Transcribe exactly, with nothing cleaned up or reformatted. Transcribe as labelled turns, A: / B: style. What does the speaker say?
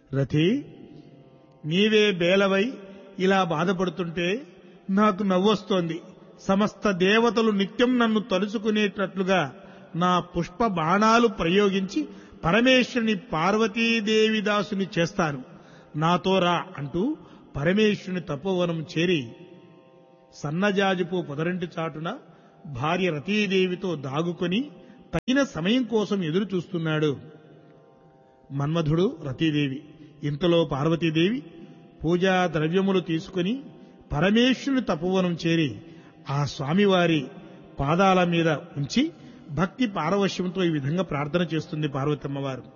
A: రథి, నీవే బేలవై ఇలా బాధపడుతుంటే నాకు నవ్వొస్తోంది. సమస్త దేవతలు నిత్యం నన్ను తలుచుకునేటట్లుగా నా పుష్ప బాణాలు ప్రయోగించి పరమేశ్వరుని పార్వతీదేవి దాసుని చేస్తాను, నాతో రా అంటూ పరమేశ్వరుని తపోవనం చేరి సన్నజాజుపు పొదరింటి చాటున భార్య రతీదేవితో దాగుకొని తగిన సమయం కోసం ఎదురు చూస్తున్నాడు మన్మధుడు, రతీదేవి. ఇంతలో పార్వతీదేవి పూజా ద్రవ్యములు తీసుకుని పరమేశ్వరుని తపోవనం చేరి ఆ స్వామివారి పాదాల మీద ఉంచి భక్తి పారవశ్యంతో ఈ విధంగా ప్రార్థన చేస్తుంది పార్వతమ్మవారు.